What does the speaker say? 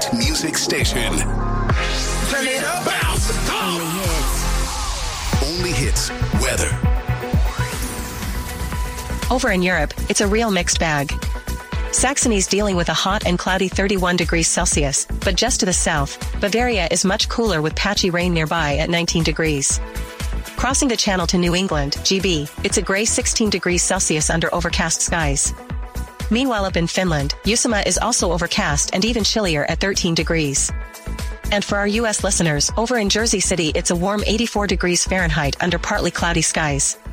hit music station. Turn it up. Bounce. Only hits. Weather. Over in Europe, it's a real mixed bag. Saxony's dealing with a hot and cloudy 31 degrees Celsius, but just to the south, Bavaria is much cooler with patchy rain nearby at 19 degrees. Crossing the channel to New England, GB, it's a gray 16 degrees Celsius under overcast skies. Meanwhile up in Finland, Uusimaa is also overcast and even chillier at 13 degrees. And for our U.S. listeners, over in Jersey City it's a warm 84 degrees Fahrenheit under partly cloudy skies.